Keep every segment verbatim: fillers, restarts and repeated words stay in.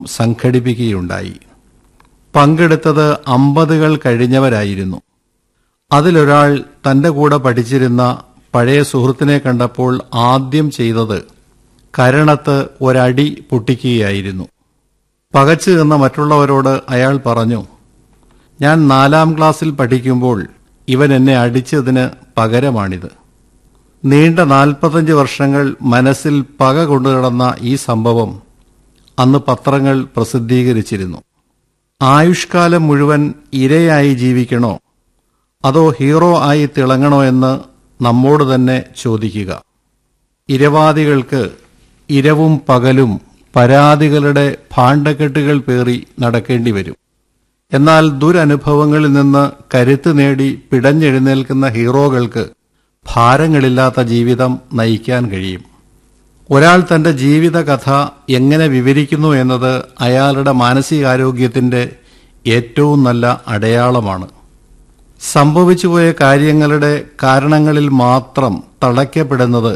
സംഘടിപ്പിക്കുകയുണ്ടായി. പങ്കെടുത്തത് അമ്പതുകൾ കഴിഞ്ഞവരായിരുന്നു. അതിലൊരാൾ തന്റെ കൂടെ പഠിച്ചിരുന്ന പഴയ സുഹൃത്തിനെ കണ്ടപ്പോൾ ആദ്യം ചെയ്തത് കരണത്ത് ഒരടി പൊട്ടിക്കുകയായിരുന്നു. പകച്ചു നിന്ന മറ്റുള്ളവരോട് അയാൾ പറഞ്ഞു, ഞാൻ നാലാം ക്ലാസ്സിൽ പഠിക്കുമ്പോൾ ഇവൻ എന്നെ അടിച്ചതിന് പകരമാണിത്. നീണ്ട നാൽപ്പത്തഞ്ച് വർഷങ്ങൾ മനസ്സിൽ പക കൊണ്ടുകിടന്ന ഈ സംഭവം അന്ന് പത്രങ്ങൾ പ്രസിദ്ധീകരിച്ചിരുന്നു. ആയുഷ്കാലം മുഴുവൻ ഇരയായി ജീവിക്കണോ അതോ ഹീറോ ആയി തിളങ്ങണോ എന്ന് നമ്മോട് തന്നെ ചോദിക്കുക. ഇരവാദികൾക്ക് ഇരവും പകലും പരാതികളുടെ ഭാണ്ഡക്കെട്ടുകൾ പേറി നടക്കേണ്ടി വരും. എന്നാൽ ദുരനുഭവങ്ങളിൽ നിന്ന് കരുത്ത് നേടി പിടഞ്ഞെഴുന്നേൽക്കുന്ന ഹീറോകൾക്ക് ഭാരങ്ങളില്ലാത്ത ജീവിതം നയിക്കാൻ കഴിയും. ഒരാൾ തന്റെ ജീവിതകഥ എങ്ങനെ വിവരിക്കുന്നു എന്നത് അയാളുടെ മാനസികാരോഗ്യത്തിന്റെ ഏറ്റവും നല്ല അടയാളമാണ്. സംഭവിച്ചുപോയ കാര്യങ്ങളുടെ കാരണങ്ങളിൽ മാത്രം തളയ്ക്കപ്പെടുന്നത്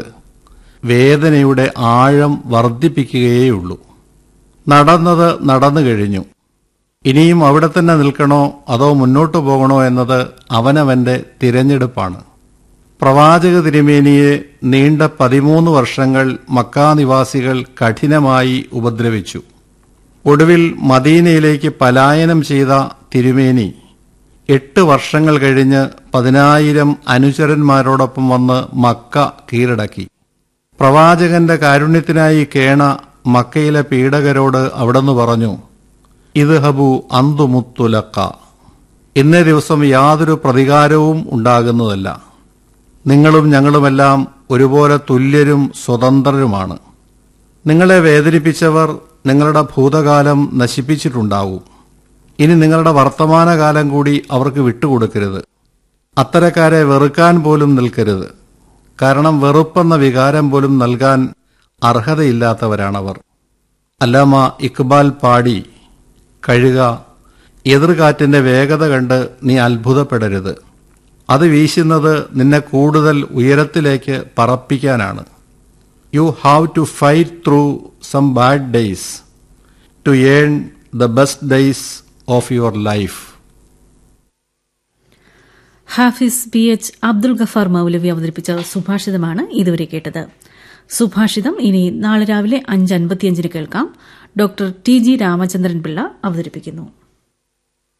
വേദനയുടെ ആഴം വർദ്ധിപ്പിക്കുകയേയുള്ളൂ. നടന്നത് നടന്നു കഴിഞ്ഞു. ഇനിയും അവിടെ തന്നെ നിൽക്കണോ അതോ മുന്നോട്ടു പോകണോ എന്നത് അവനവന്റെ തിരഞ്ഞെടുപ്പാണ്. പ്രവാചക തിരുമേനിയെ നീണ്ട പതിമൂന്ന് വർഷങ്ങൾ മക്കാ നിവാസികൾ കഠിനമായി ഉപദ്രവിച്ചു. ഒടുവിൽ മദീനയിലേക്ക് പലായനം ചെയ്ത തിരുമേനി എട്ട് വർഷങ്ങൾ കഴിഞ്ഞ് പതിനായിരം അനുചരന്മാരോടൊപ്പം വന്ന് മക്ക കീഴടക്കി. പ്രവാചകന്റെ കാരുണ്യത്തിനായി കേണ മക്കയിലെ പീഡകരോട് അവിടെന്ന് പറഞ്ഞു, ഇദ്ഹബു അന്തുമുത്തുലക്ക, ഇന്നേ ദിവസം യാതൊരു പ്രതികാരവും ഉണ്ടാകുന്നതല്ല. നിങ്ങളും ഞങ്ങളുമെല്ലാം ഒരുപോലെ തുല്യരും സ്വതന്ത്രരുമാണ്. നിങ്ങളെ വേദനിപ്പിച്ചവർ നിങ്ങളുടെ ഭൂതകാലം നശിപ്പിച്ചിട്ടുണ്ടാവും. ഇനി നിങ്ങളുടെ വർത്തമാനകാലം കൂടി അവർക്ക് വിട്ടുകൊടുക്കരുത്. അത്തരക്കാരെ വെറുക്കാൻ പോലും നിൽക്കരുത്. കാരണം വെറുപ്പെന്ന വികാരം പോലും നൽകാൻ അർഹതയില്ലാത്തവരാണവർ. അല്ലാമ ഇക്ബാൽ പാടി, കഴുക, എതിർകാറ്റിന്റെ വേഗത കണ്ട് നീ അത്ഭുതപ്പെടരുത്. അത് വീശുന്നത് നിന്നെ കൂടുതൽ ഉയരത്തിലേക്ക് പറപ്പിക്കാനാണ്. You have to fight through some bad days to earn the best days of your life. Hafiz P H Abdul Ghaffar മൌലവി അവതരിപ്പിച്ച സുഭാഷിതമാണ് ഇതുവരെ കേട്ടത്. സുഭാഷിതം ഇനി നാളെ രാവിലെ അഞ്ച് അൻപത്തിയഞ്ചിന് കേൾക്കാം. Doctor T G Ramachandran Pillai അവതരിപ്പിക്കുന്നു.